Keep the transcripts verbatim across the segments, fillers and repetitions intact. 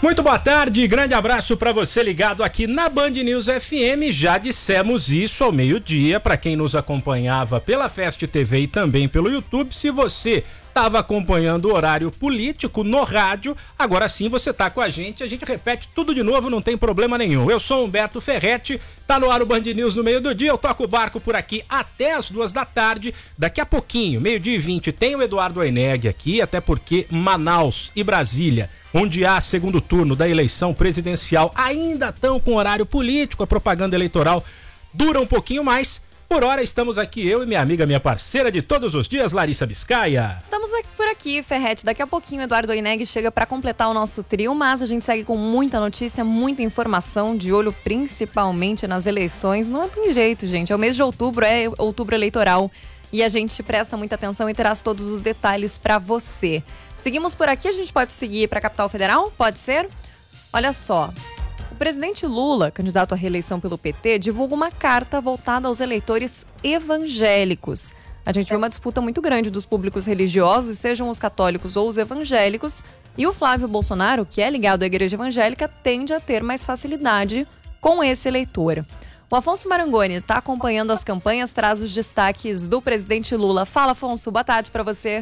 Muito boa tarde, grande abraço para você ligado aqui na Band News F M. Já dissemos isso ao meio-dia para quem nos acompanhava pela Fest T V e também pelo YouTube. Se você estava acompanhando o horário político no rádio, agora sim você tá com a gente. A gente repete tudo de novo, não tem problema nenhum. Eu sou Humberto Ferretti, tá no ar o Band News no meio do dia. Eu toco o barco por aqui até as duas da tarde. Daqui a pouquinho, meio-dia e vinte, tem o Eduardo Oeneg aqui, até porque Manaus e Brasília, onde há segundo turno da eleição presidencial, ainda estão com horário político, a propaganda eleitoral dura um pouquinho mais. Por hora estamos aqui, eu e minha amiga, minha parceira de todos os dias, Larissa Biscaia. Estamos aqui por aqui, Ferretti. Daqui a pouquinho o Eduardo Oeneg chega para completar o nosso trio, mas a gente segue com muita notícia, muita informação, de olho principalmente nas eleições. Não tem jeito, gente. É o mês de outubro, é outubro eleitoral. E a gente presta muita atenção e traz todos os detalhes para você. Seguimos por aqui, a gente pode seguir para a capital federal? Pode ser? Olha só, o presidente Lula, candidato à reeleição pelo P T, divulga uma carta voltada aos eleitores evangélicos. A gente vê uma disputa muito grande dos públicos religiosos, sejam os católicos ou os evangélicos, e o Flávio Bolsonaro, que é ligado à igreja evangélica, tende a ter mais facilidade com esse eleitor. O Afonso Marangoni está acompanhando as campanhas, traz os destaques do presidente Lula. Fala, Afonso, boa tarde para você.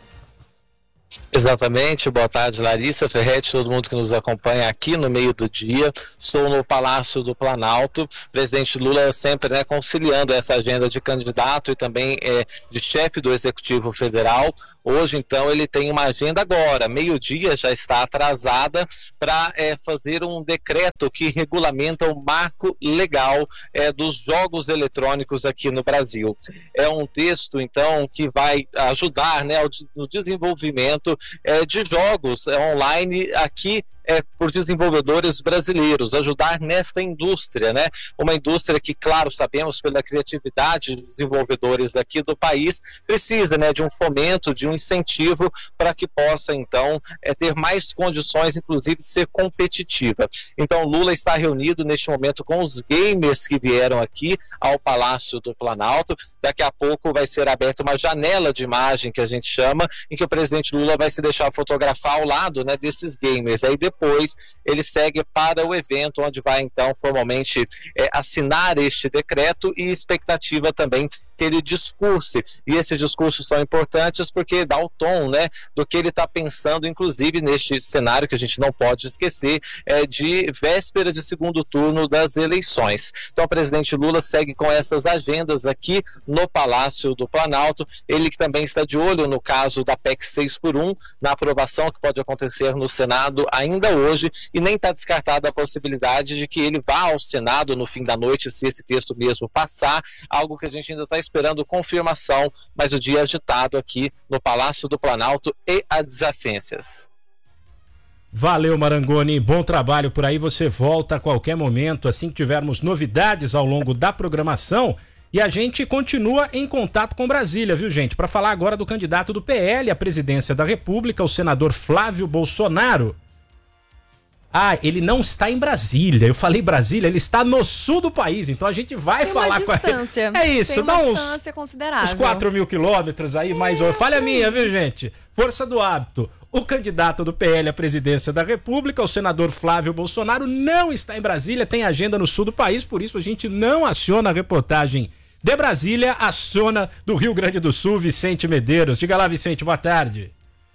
Exatamente, boa tarde, Larissa, Ferretti, todo mundo que nos acompanha aqui no meio do dia. Estou no Palácio do Planalto. O presidente Lula sempre, né, conciliando essa agenda de candidato e também é, de chefe do Executivo Federal. Hoje, então, ele tem uma agenda agora, meio-dia, já está atrasada, para é, fazer um decreto que regulamenta o marco legal é, dos jogos eletrônicos aqui no Brasil. É um texto, então, que vai ajudar, né, no desenvolvimento é, de jogos online aqui É, por desenvolvedores brasileiros, ajudar nesta indústria, né? Uma indústria que, claro, sabemos pela criatividade dos desenvolvedores daqui do país, precisa, né, de um fomento, de um incentivo para que possa, então, é, ter mais condições, inclusive, de ser competitiva. Então, Lula está reunido neste momento com os gamers que vieram aqui ao Palácio do Planalto. Daqui a pouco vai ser aberta uma janela de imagem, que a gente chama, em que o presidente Lula vai se deixar fotografar ao lado, né, desses gamers. Aí depois Depois ele segue para o evento, onde vai então formalmente é, assinar este decreto, e expectativa também que ele discurse. E esses discursos são importantes porque dá o tom, né, do que ele está pensando, inclusive neste cenário que a gente não pode esquecer, é, de véspera de segundo turno das eleições. Então o presidente Lula segue com essas agendas aqui no Palácio do Planalto. Ele que também está de olho no caso da P E C seis por um, na aprovação que pode acontecer no Senado ainda hoje, e nem está descartada a possibilidade de que ele vá ao Senado no fim da noite, se esse texto mesmo passar, algo que a gente ainda está esperando confirmação, mas o dia agitado aqui no Palácio do Planalto e adjacências. Valeu, Marangoni, bom trabalho por aí, você volta a qualquer momento, assim que tivermos novidades ao longo da programação, e a gente continua em contato com Brasília, viu, gente? Para falar agora do candidato do P L à presidência da República, o senador Flávio Bolsonaro. Ah, ele não está em Brasília. Eu falei Brasília, ele está no sul do país. Então a gente vai tem falar uma distância. com ele. É isso, tem dá uma uns, distância considerável. uns quatro mil quilômetros aí, mais ou falha minha, viu, gente? Força do hábito. O candidato do P L à presidência da República, o senador Flávio Bolsonaro, não está em Brasília, tem agenda no sul do país, por isso a gente não aciona a reportagem de Brasília, aciona do Rio Grande do Sul, Vicente Medeiros. Diga lá, Vicente, boa tarde.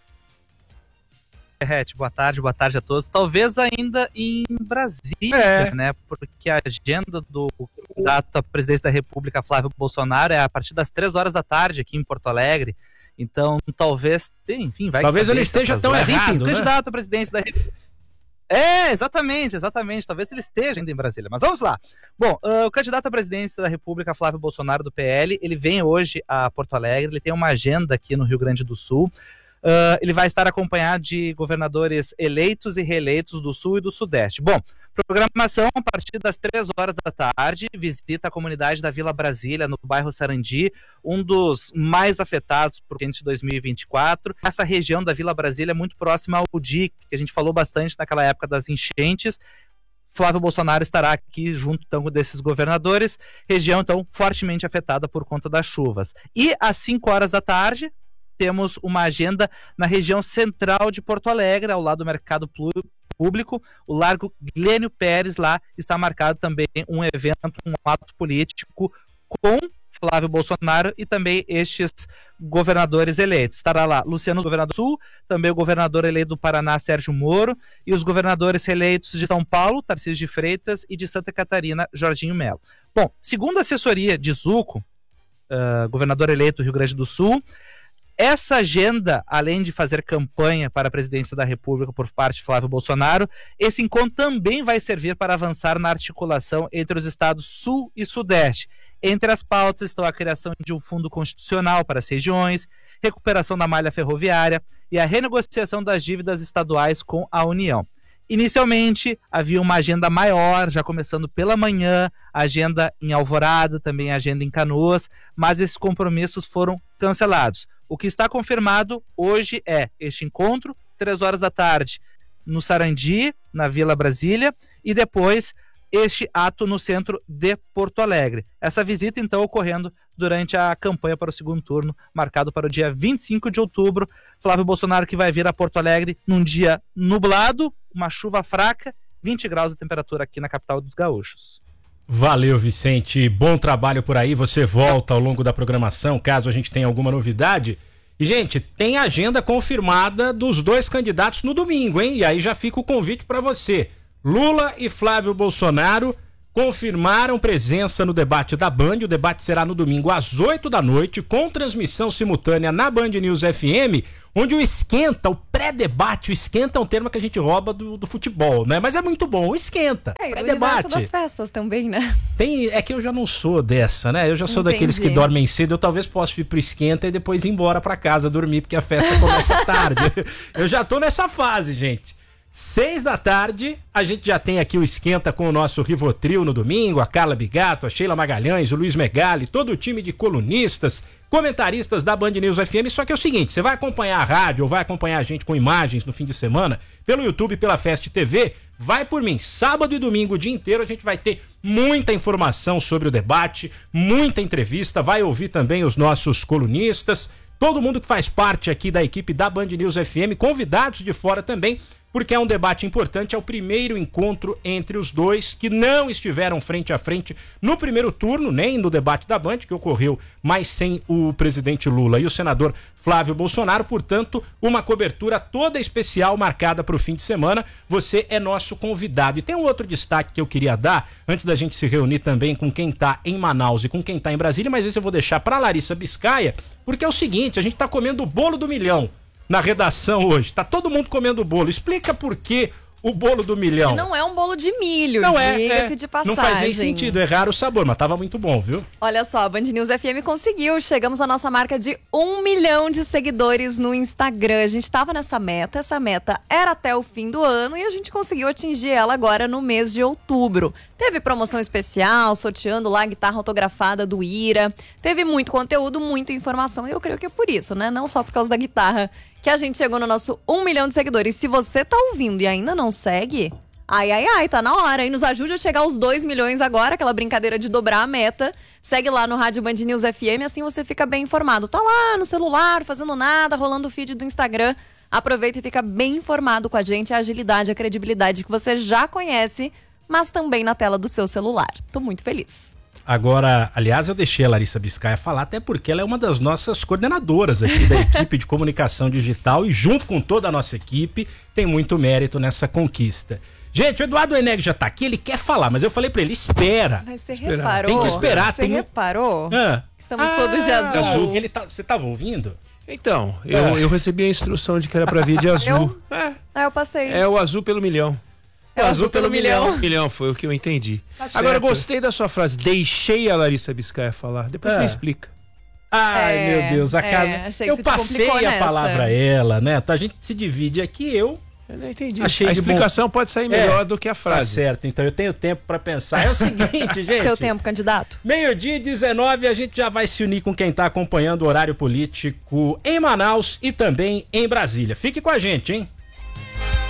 Ferretti, boa tarde, boa tarde a todos. Talvez ainda em Brasília, é. né? Porque a agenda do candidato à presidência da República, Flávio Bolsonaro, é a partir das três horas da tarde aqui em Porto Alegre. Então, talvez, enfim, vai Talvez ele esteja tão Mas, errado, enfim, né? O candidato à presidência da República. É, exatamente, exatamente. Talvez ele esteja ainda em Brasília, mas vamos lá. Bom, uh, o candidato à presidência da República, Flávio Bolsonaro, do P L, ele vem hoje a Porto Alegre, ele tem uma agenda aqui no Rio Grande do Sul. Uh, ele vai estar acompanhado de governadores eleitos e reeleitos do Sul e do Sudeste. Bom, programação a partir das três horas da tarde, visita a comunidade da Vila Brasília, no bairro Sarandi, um dos mais afetados por enchentes de dois mil e vinte e quatro. Essa região da Vila Brasília é muito próxima ao D I C, que a gente falou bastante naquela época das enchentes. Flávio Bolsonaro estará aqui junto então, com desses governadores, região então fortemente afetada por conta das chuvas. E às cinco horas da tarde, temos uma agenda na região central de Porto Alegre, ao lado do Mercado público, o Largo Glênio Pérez, lá está marcado também um evento, um ato político com Flávio Bolsonaro e também estes governadores eleitos. Estará lá Luciano, governador do Sul, também o governador eleito do Paraná, Sérgio Moro, e os governadores eleitos de São Paulo, Tarcísio de Freitas, e de Santa Catarina, Jorginho Melo. Bom, segundo a assessoria de Zuco, uh, governador eleito do Rio Grande do Sul, essa agenda, além de fazer campanha para a presidência da República por parte de Flávio Bolsonaro, esse encontro também vai servir para avançar na articulação entre os estados Sul e Sudeste. Entre as pautas estão a criação de um fundo constitucional para as regiões, recuperação da malha ferroviária e a renegociação das dívidas estaduais com a União. Inicialmente, havia uma agenda maior, já começando pela manhã, agenda em Alvorada, também agenda em Canoas, mas esses compromissos foram cancelados. O que está confirmado hoje é este encontro, três horas da tarde, no Sarandi, na Vila Brasília, e depois este ato no centro de Porto Alegre. Essa visita, então, ocorrendo durante a campanha para o segundo turno, marcado para o dia vinte e cinco de outubro. Flávio Bolsonaro que vai vir a Porto Alegre num dia nublado, uma chuva fraca, vinte graus de temperatura aqui na capital dos gaúchos. Valeu, Vicente. Bom trabalho por aí. Você volta ao longo da programação, caso a gente tenha alguma novidade. E, gente, tem agenda confirmada dos dois candidatos no domingo, hein? E aí já fica o convite para você. Lula e Flávio Bolsonaro confirmaram presença no debate da Band. O debate será no domingo às oito da noite, com transmissão simultânea na Band News F M, onde o esquenta, o pré-debate, o esquenta é um termo que a gente rouba do, do futebol, né? Mas é muito bom, o esquenta. É, pré-debate. O das festas também, né? Tem, é que eu já não sou dessa, né? Eu já sou Entendi. daqueles que dormem cedo. Eu talvez possa ir pro esquenta e depois ir embora pra casa dormir, porque a festa começa tarde. Eu já tô nessa fase, gente. Seis da tarde, a gente já tem aqui o esquenta com o nosso Rivotril no domingo, a Carla Bigato, a Sheila Magalhães, o Luiz Megali, todo o time de colunistas, comentaristas da Band News F M. Só que é o seguinte, você vai acompanhar a rádio ou vai acompanhar a gente com imagens no fim de semana, pelo YouTube e pela Fest T V, vai por mim. Sábado e domingo, o dia inteiro, a gente vai ter muita informação sobre o debate, muita entrevista, vai ouvir também os nossos colunistas, todo mundo que faz parte aqui da equipe da Band News F M, convidados de fora também, porque é um debate importante, é o primeiro encontro entre os dois que não estiveram frente a frente no primeiro turno, nem no debate da Band, que ocorreu, mas sem o presidente Lula e o senador Flávio Bolsonaro. Portanto, uma cobertura toda especial marcada para o fim de semana. Você é nosso convidado. E tem um outro destaque que eu queria dar, antes da gente se reunir também com quem está em Manaus e com quem está em Brasília, mas esse eu vou deixar para Larissa Biscaia, porque é o seguinte, a gente está comendo o bolo do milhão na redação hoje. Tá todo mundo comendo bolo. Explica por que o bolo do milhão. Não é um bolo de milho, não é, diga-se é, de passagem. Não faz nem sentido, errar o sabor, mas tava muito bom, viu? Olha só, a Band News F M conseguiu. Chegamos à nossa marca de um milhão de seguidores no Instagram. A gente tava nessa meta, essa meta era até o fim do ano e a gente conseguiu atingir ela agora no mês de outubro. Teve promoção especial, sorteando lá a guitarra autografada do Ira. Teve muito conteúdo, muita informação e eu creio que é por isso, né? Não só por causa da guitarra que a gente chegou no nosso um milhão de seguidores. Se você tá ouvindo e ainda não segue, ai, ai, ai, tá na hora. E nos ajude a chegar aos dois milhões agora, aquela brincadeira de dobrar a meta. Segue lá no Rádio Band News F M, assim você fica bem informado. Tá lá no celular, fazendo nada, rolando o feed do Instagram. Aproveita e fica bem informado com a gente, a agilidade, a credibilidade que você já conhece, mas também na tela do seu celular. Tô muito feliz. Agora, aliás, eu deixei a Larissa Biscaia falar, até porque ela é uma das nossas coordenadoras aqui da equipe de comunicação digital e junto com toda a nossa equipe tem muito mérito nessa conquista. Gente, o Eduardo Eneg já tá aqui, ele quer falar, mas eu falei pra ele, espera. Mas você esperar. reparou? Tem que esperar. Você tem... reparou? Ah. Estamos ah, todos de azul. azul. Ele tá... Você tava ouvindo? Então, eu, é. eu recebi a instrução de que era pra vir de azul. Eu? É. Ah, eu passei. É o azul pelo milhão. É o azul, azul pelo, pelo milhão. milhão. Milhão foi o que eu entendi. Tá Agora, gostei da sua frase. Deixei a Larissa Biscaia falar. Depois é. você explica. Ai, é, meu Deus, a casa... É, eu passei a nessa. palavra a ela, né? A gente se divide aqui, eu... Eu não entendi. Achei a explicação bom... pode sair melhor é, do que a frase. Tá certo, então eu tenho tempo pra pensar. É o seguinte, gente... Seu tempo, candidato. Meio-dia e dezenove, a gente já vai se unir com quem tá acompanhando o horário político em Manaus e também em Brasília. Fique com a gente, hein?